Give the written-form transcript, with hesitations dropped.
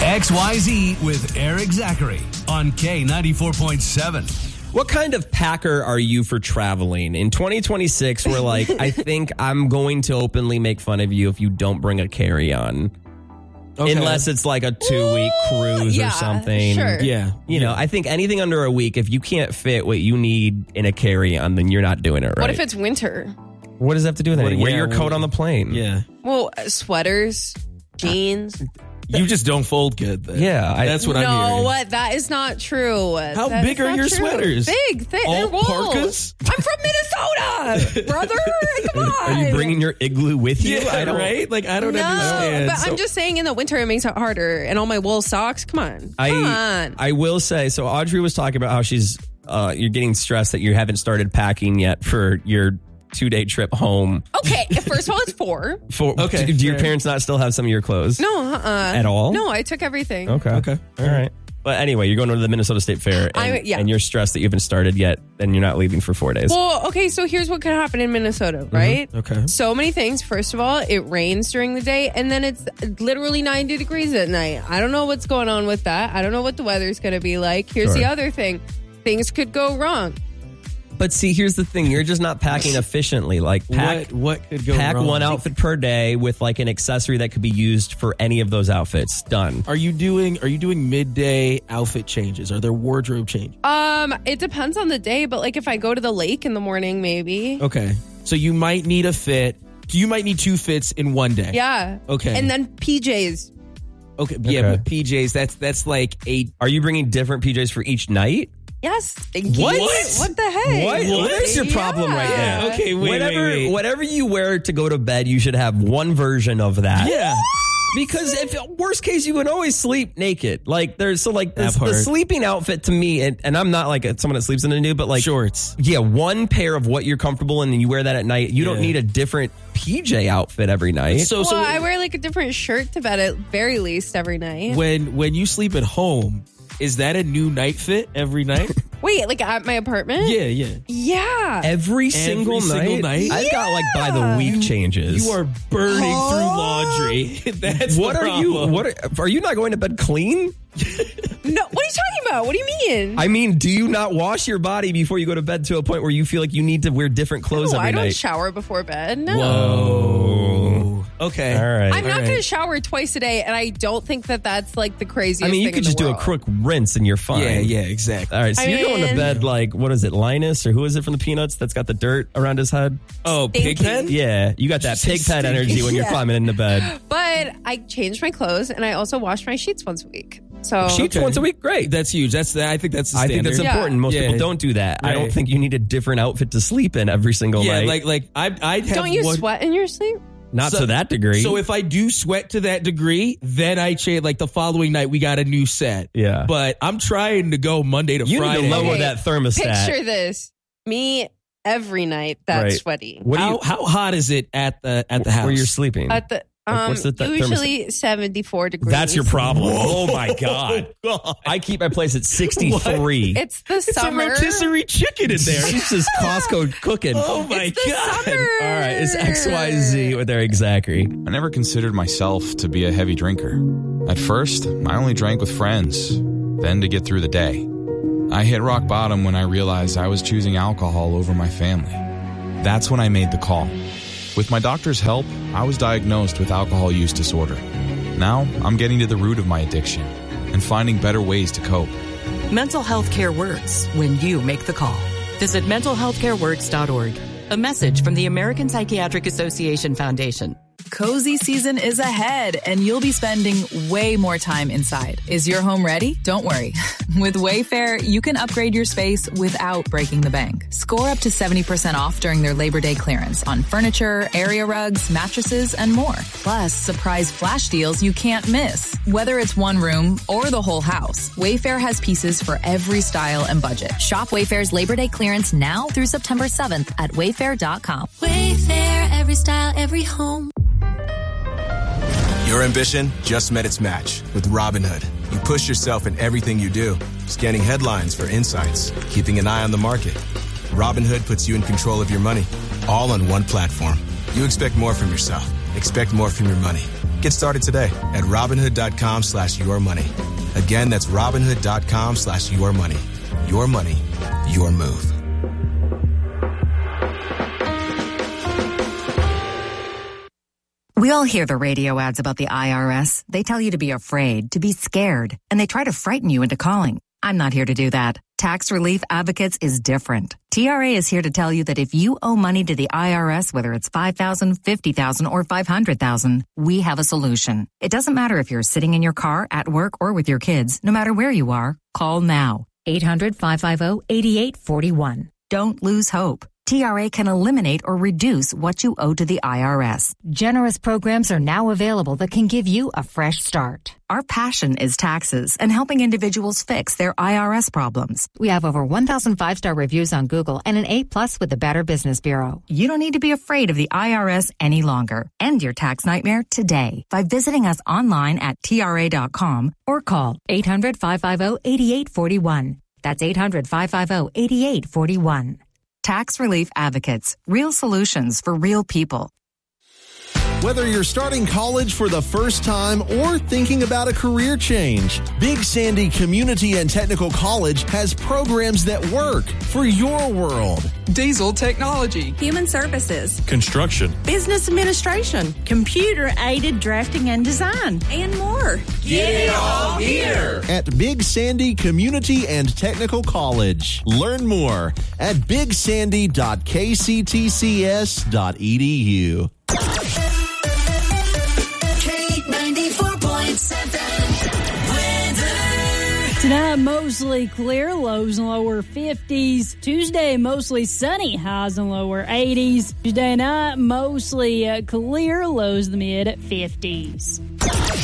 XYZ with Eric Zachary on K94.7. What kind of packer are you for traveling? In 2026, we're like, I think I'm going to openly make fun of you if you don't bring a carry-on. Okay. Unless it's like a 2-week cruise or something. Sure. Yeah. You know, I think anything under a week, if you can't fit what you need in a carry-on, then you're not doing it right. What if it's winter? What does that have to do with anything? Wear your coat on the plane. Yeah. Well, sweaters, jeans. You just don't fold good then. Yeah. That's what I'm hearing. No, that is not true. How big are your sweaters? Big, thick. All They're wool. parkas? I'm from Minnesota, brother. Come on. Are you bringing your igloo with you? Yeah, right? Like, I don't understand. But I'm just saying in the winter it makes it harder. And all my wool socks, come on. I will say, so Audrey was talking about how she's, you're getting stressed that you haven't started packing yet for your 2-day trip home. Okay, first of all, it's 4. Okay. Do your parents not still have some of your clothes? No, At all? No, I took everything. Okay. All right. But anyway, you're going to the Minnesota State Fair and you're stressed that you haven't started yet and you're not leaving for 4 days. Well, okay, so here's what could happen in Minnesota, right? Okay. So many things. First of all, it rains during the day and then it's literally 90 degrees at night. I don't know what's going on with that. I don't know what the weather's going to be like. Here's the other thing. Things could go wrong. But see, here's the thing. You're just not packing efficiently. Like, what could go pack wrong? one outfit per day with like an accessory that could be used for any of those outfits. Done. Are you doing midday outfit changes? Are there wardrobe changes? It depends on the day, but like if I go to the lake in the morning, maybe. Okay. So you might need a fit. You might need 2 fits in one day. Yeah. Okay. And then PJs. Okay. Yeah, but PJs, that's like 8. Are you bringing different PJs for each night? Yes. What? What the heck? What is your problem right now? Okay, wait. Whatever you wear to go to bed, you should have one version of that. Yeah. Because if worst case, you can always sleep naked. Like the sleeping outfit to me, and I'm not like someone that sleeps in a nude, but like shorts. Yeah, one pair of what you're comfortable in, and you wear that at night. You don't need a different PJ outfit every night. So I wear like a different shirt to bed at very least every night. When you sleep at home, is that a new night fit every night? Wait, like at my apartment? Yeah. Every single night? I've got like by the week changes. You are burning through laundry. That's what the problem. Are you not going to bed clean? No, what are you talking about? What do you mean? I mean, do you not wash your body before you go to bed to a point where you feel like you need to wear different clothes every night? I don't shower before bed. No. Whoa. Okay. All right. I'm not going to shower twice a day, and I don't think that that's like the craziest thing. I mean, you could just do a quick rinse and you're fine. Yeah, exactly. All right, so you're going to bed like, what is it, Linus, or who is it from the Peanuts that's got the dirt around his head? Oh, Pigpen? Yeah, you got that Pigpen energy when you're climbing into bed. But I change my clothes, and I also wash my sheets once a week. So sheets once a week, great. That's huge. I think that's the standard. I think that's important. Most people don't do that. Right. I don't think you need a different outfit to sleep in every single night. I'd have. Don't you sweat in your sleep? Not to that degree. So if I do sweat to that degree, then I change. Like the following night, we got a new set. Yeah. But I'm trying to go Monday to Friday. You need to lower that thermostat. Picture this: me every night that's sweaty. How hot is it at the house where you're sleeping? At the usually 74 degrees. That's your problem. Whoa. Oh my God. I keep my place at 63. What? It's the summer. It's a rotisserie chicken in there. She's just Costco cooking. Oh my God. Summer. All right, it's XYZ with Eric Zachary. I never considered myself to be a heavy drinker. At first, I only drank with friends, then to get through the day. I hit rock bottom when I realized I was choosing alcohol over my family. That's when I made the call. With my doctor's help, I was diagnosed with alcohol use disorder. Now, I'm getting to the root of my addiction and finding better ways to cope. Mental health care works when you make the call. Visit mentalhealthcareworks.org. A message from the American Psychiatric Association Foundation. Cozy season is ahead, and you'll be spending way more time inside. Is your home ready? Don't worry. With Wayfair, you can upgrade your space without breaking the bank. Score up to 70% off during their Labor Day clearance on furniture, area rugs, mattresses, and more. Plus, surprise flash deals you can't miss. Whether it's one room or the whole house, Wayfair has pieces for every style and budget. Shop Wayfair's Labor Day clearance now through September 7th at wayfair.com. Wayfair, every style, every home. Your ambition just met its match with Robinhood. You push yourself in everything you do, scanning headlines for insights, keeping an eye on the market. Robinhood puts you in control of your money, all on one platform. You expect more from yourself. Expect more from your money. Get started today at Robinhood.com/yourmoney. Again, that's Robinhood.com/yourmoney. Your money, your move. We all hear the radio ads about the IRS. They tell you to be afraid, to be scared, and they try to frighten you into calling. I'm not here to do that. Tax Relief Advocates is different. TRA is here to tell you that if you owe money to the IRS, whether it's $5,000, $50,000, or $500,000, we have a solution. It doesn't matter if you're sitting in your car, at work, or with your kids. No matter where you are, call now. 800-550-8841. Don't lose hope. TRA can eliminate or reduce what you owe to the IRS. Generous programs are now available that can give you a fresh start. Our passion is taxes and helping individuals fix their IRS problems. We have over 1,000 5-star reviews on Google and an A+ with the Better Business Bureau. You don't need to be afraid of the IRS any longer. End your tax nightmare today by visiting us online at TRA.com or call 800-550-8841. That's 800-550-8841. Tax Relief Advocates. Real solutions for real people. Whether you're starting college for the first time or thinking about a career change, Big Sandy Community and Technical College has programs that work for your world. Diesel technology, human services, construction, business administration, computer-aided drafting and design, and more. Get it all here at Big Sandy Community and Technical College. Learn more at bigsandy.kctcs.edu. Tonight, mostly clear, lows and lower 50s. Tuesday, mostly sunny, highs and lower 80s. Tuesday night, mostly clear, lows in the mid 50s.